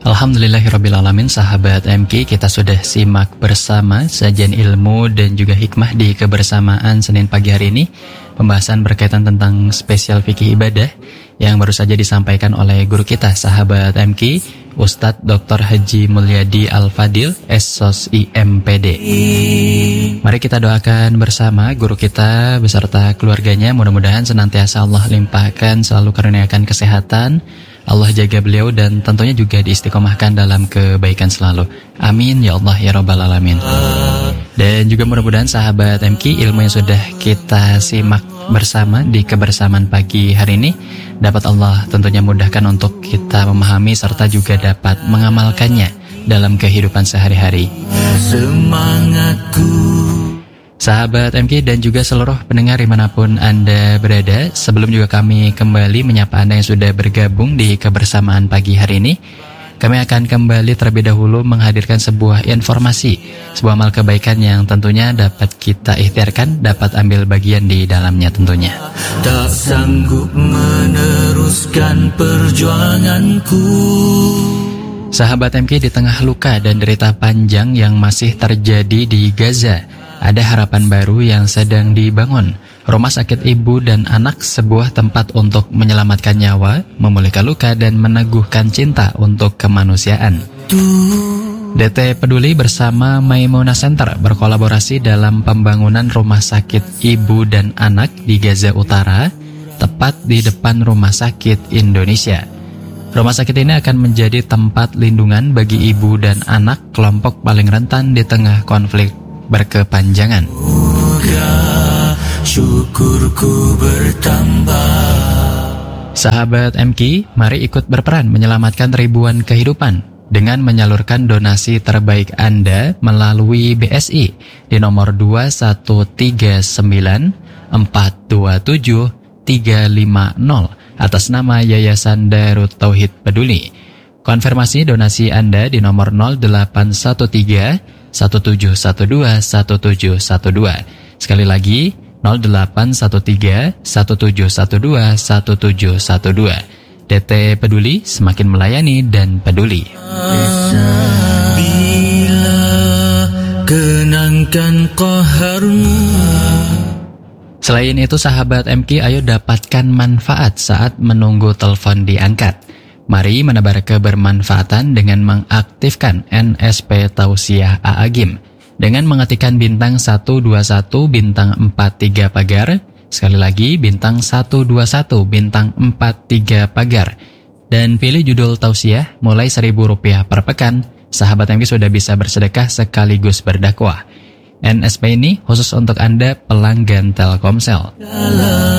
Alhamdulillahirrabbilalamin, sahabat MK, kita sudah simak bersama sajian ilmu dan juga hikmah di kebersamaan Senin pagi hari ini. Pembahasan berkaitan tentang spesial fikih ibadah yang baru saja disampaikan oleh guru kita, sahabat MK, Ustadz Dr. Haji Mulyadi Al-Fadil, SOS IMPD. Mari kita doakan bersama guru kita beserta keluarganya, mudah-mudahan senantiasa Allah limpahkan, selalu karuniakan kesehatan, Allah jaga beliau dan tentunya juga diistiqomahkan dalam kebaikan selalu. Amin ya Allah ya Rabbal Alamin. Dan juga mudah-mudahan sahabat MK, ilmu yang sudah kita simak bersama di kebersamaan pagi hari ini dapat Allah tentunya mudahkan untuk kita memahami serta juga dapat mengamalkannya dalam kehidupan sehari-hari. Semangatku, sahabat MK dan juga seluruh pendengar dimanapun Anda berada, sebelum juga kami kembali menyapa Anda yang sudah bergabung di kebersamaan pagi hari ini, kami akan kembali terlebih dahulu menghadirkan sebuah informasi, sebuah amal kebaikan yang tentunya dapat kita ikhtiarkan, dapat ambil bagian di dalamnya tentunya. Tak sanggup meneruskan perjuanganku. Sahabat MK, di tengah luka dan derita panjang yang masih terjadi di Gaza, ada harapan baru yang sedang dibangun. Rumah sakit ibu dan anak, sebuah tempat untuk menyelamatkan nyawa, memulihkan luka dan meneguhkan cinta untuk kemanusiaan. DT Peduli bersama Maimunah Center berkolaborasi dalam pembangunan rumah sakit ibu dan anak di Gaza Utara, tepat di depan Rumah Sakit Indonesia. Rumah sakit ini akan menjadi tempat lindungan bagi ibu dan anak kelompok paling rentan di tengah konflik berkepanjangan. Syukurku bertambah. Sahabat MK, mari ikut berperan menyelamatkan ribuan kehidupan dengan menyalurkan donasi terbaik Anda melalui BSI di nomor 2139427 atas nama Yayasan Darut Tauhid Peduli. Konfirmasi donasi Anda di nomor 0813 1712 1712. Sekali lagi 0813 1712 1712. DT Peduli, semakin melayani dan peduli. Bila kenangkan qaharmu. Selain itu sahabat MK, ayo dapatkan manfaat saat menunggu telepon diangkat. Mari menebar kebermanfaatan dengan mengaktifkan NSP Tausiah A'agim dengan mengetikkan bintang 121 bintang 43 pagar. Sekali lagi bintang 121 bintang 43 pagar dan pilih judul tausiah mulai Rp1.000 per pekan. Sahabat MK sudah bisa bersedekah sekaligus berdakwah. NSP ini khusus untuk Anda pelanggan Telkomsel.